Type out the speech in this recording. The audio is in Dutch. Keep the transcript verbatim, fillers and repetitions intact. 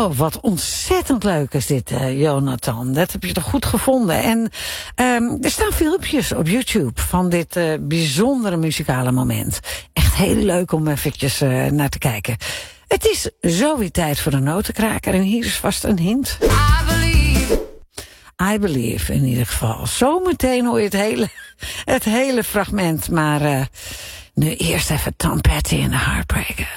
Nou, wat ontzettend leuk is dit, uh, Jonathan. Dat heb je toch goed gevonden. En um, er staan filmpjes op YouTube van dit uh, bijzondere muzikale moment. Echt heel leuk om eventjes uh, naar te kijken. Het is zo weer tijd voor de notenkraker. En hier is vast een hint. I believe. I believe in ieder geval. Zometeen hoor je het hele, het hele fragment. Maar uh, nu eerst even Tom Petty en de Heartbreakers.